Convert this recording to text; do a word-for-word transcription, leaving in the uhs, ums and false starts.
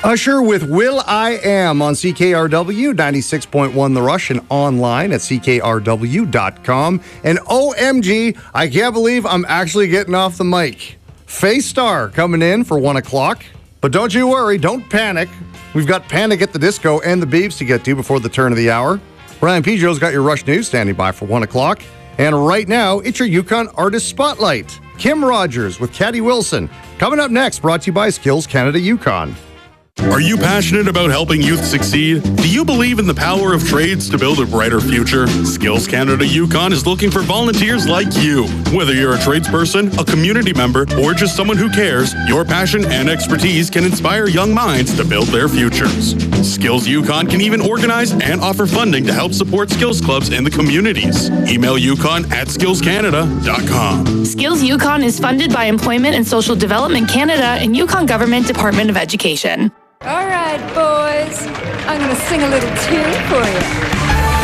Usher with Will I Am on C K R W ninety-six point one The Rush and online at C K R W dot com. And O M G, I can't believe I'm actually getting off the mic. Faye Star coming in for one o'clock. But don't you worry, don't panic. We've got Panic at the Disco and the Beeves to get to before the turn of the hour. Brian Pedro's got your Rush News standing by for one o'clock. And right now, it's your Yukon Artist Spotlight. Kim Rogers with Caddy Wilson. Coming up next, brought to you by Skills Canada Yukon. Are you passionate about helping youth succeed? Do you believe in the power of trades to build a brighter future? Skills Canada Yukon is looking for volunteers like you. Whether you're a tradesperson, a community member, or just someone who cares, your passion and expertise can inspire young minds to build their futures. Skills Yukon can even organize and offer funding to help support skills clubs in the communities. Email yukon at skills canada dot com. Skills Yukon is funded by Employment and Social Development Canada and Yukon Government Department of Education. All right, boys. I'm going to sing a little tune for you.